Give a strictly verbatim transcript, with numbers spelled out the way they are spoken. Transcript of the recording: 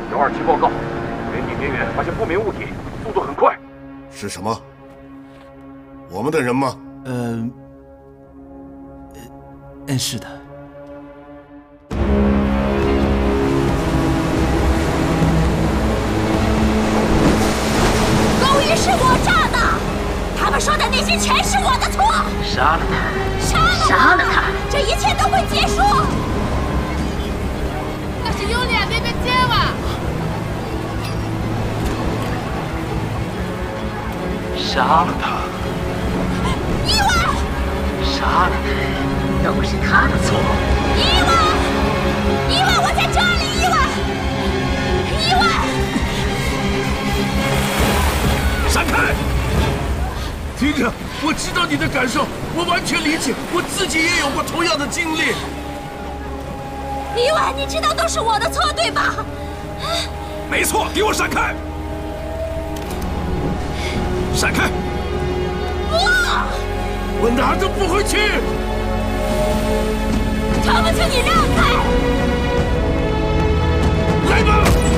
有二七报告，原地边缘发现不明物体，速度很快。 是什么？我们的人吗？ 呃，嗯，是的。 勾鱼是我炸的，他们说的那些全是我的错。 杀了他！ 杀了我！ 杀了他！ 这一切都会结束。 那是优利亚那边接吧。 杀了他！ 伊万！ 杀了他！都是他的错。 伊万！伊万，我在这里！伊万！伊万！ 闪开！听着，我知道你的感受，我完全理解，我自己也有过同样的经历。 伊万，你知道都是我的错，对吧？ 没错，给我闪开！闪开！ 不！ 我哪儿都不会去！ 他们，请你让